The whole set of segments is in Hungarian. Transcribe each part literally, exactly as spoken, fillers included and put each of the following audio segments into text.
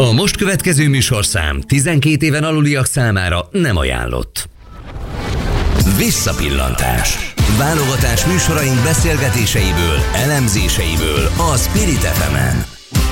A most következő műsorszám tizenkét éven aluliak számára nem ajánlott. Visszapillantás. Válogatás műsoraink beszélgetéseiből, elemzéseiből a Spirit ef emen.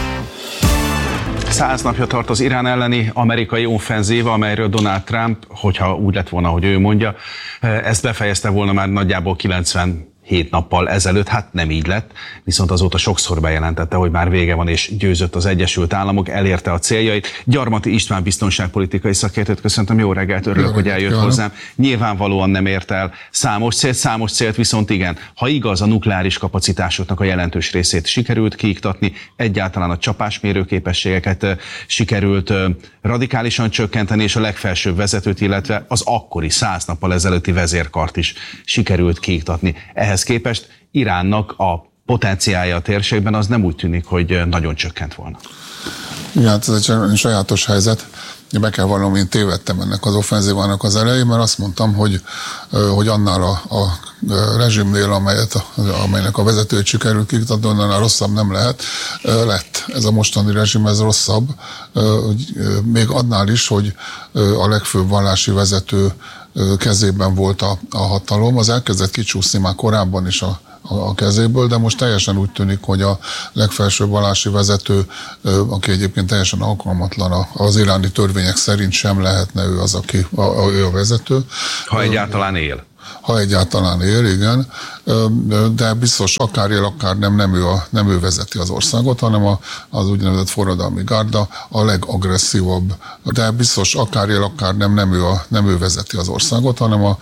Száz napja tart az Irán elleni amerikai offenzíva, amelyről Donald Trump, hogyha úgy lett volna, hogy ő mondja, ezt befejezte volna már nagyjából kilencvenhét nappal ezelőtt, hát nem így lett, viszont azóta sokszor bejelentette, hogy már vége van és győzött az Egyesült Államok, elérte a céljait. Gyarmati István biztonságpolitikai szakértőt köszöntöm, jó reggelt, örülök, jó, hogy eljött jó. hozzám. Nyilvánvalóan nem ért el számos célt, számos célt viszont igen. Ha igaz, a nukleáris kapacitásoknak a jelentős részét sikerült kiiktatni, egyáltalán a csapásmérő képességeket sikerült radikálisan csökkenteni, és a legfelsőbb vezetőt, illetve az akkori száz nappal ezelőtti vezérkart is sikerült kiiktatni. Ehhez képest Iránnak a potenciálja a térségben az nem úgy tűnik, hogy nagyon csökkent volna. Igen, ez egy sajátos helyzet. Be kell vallanom, én tévedtem ennek az offenzívának az elején, mert azt mondtam, hogy, hogy annál a, a rezsimnél, amelyet, amelynek a vezetőt sikerült kiiktatni, annál rosszabb nem lehet. Lett. Ez a mostani rezsim, ez rosszabb. Még annál is, hogy a legfőbb vallási vezető kezében volt a, a hatalom. Az elkezdett kicsúszni már korábban is a, a, a kezéből, de most teljesen úgy tűnik, hogy a legfelsőbb vallási vezető, aki egyébként teljesen alkalmatlan az iráni törvények szerint sem lehetne ő az, aki a, a, ő a vezető. Ha egyáltalán él. Ha egyáltalán él, igen, de biztos akár él, akár nem, nem ő, a, nem ő vezeti az országot, hanem a, az úgynevezett forradalmi gárda a legagresszívabb, de biztos akár él, akár nem, nem ő, a, nem ő vezeti az országot, hanem a,